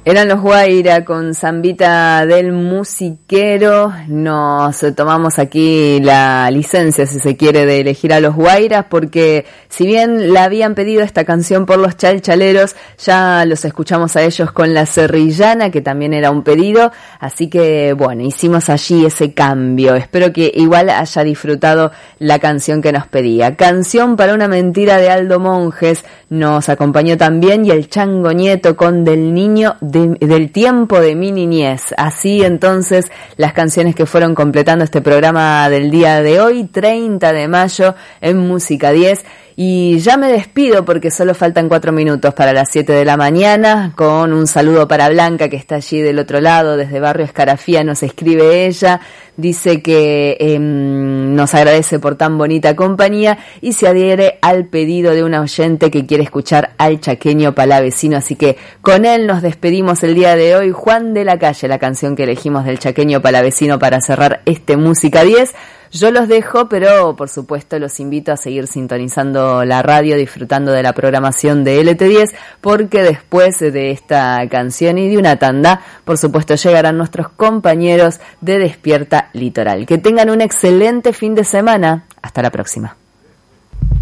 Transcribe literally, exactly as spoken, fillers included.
Eran los Guaira con Zambita del Musiquero. Nos tomamos aquí la licencia, si se quiere, de elegir a los Guairas, porque si bien la habían pedido esta canción por los chalchaleros, ya los escuchamos a ellos con la Cerrillana, que también era un pedido. Así que, bueno, hicimos allí ese cambio. Espero que igual haya disfrutado la canción que nos pedía. Canción para una mentira de Aldo Monjes nos acompañó también, y el Chango Nieto con Del Niño De, del tiempo de mi niñez. Así entonces las canciones que fueron completando este programa del día de hoy, treinta de mayo, en Música diez. Y ya me despido porque solo faltan cuatro minutos para las siete de la mañana, con un saludo para Blanca, que está allí del otro lado, desde Barrio Escarafía nos escribe ella, dice que eh, nos agradece por tan bonita compañía y se adhiere al pedido de una oyente que quiere escuchar al Chaqueño Palavecino, así que con él nos despedimos el día de hoy. Juan de la Calle, la canción que elegimos del Chaqueño Palavecino para cerrar este Música diez. Yo los dejo, pero por supuesto los invito a seguir sintonizando la radio, disfrutando de la programación de L T diez, porque después de esta canción y de una tanda, por supuesto llegarán nuestros compañeros de Despierta Litoral. Que tengan un excelente fin de semana. Hasta la próxima.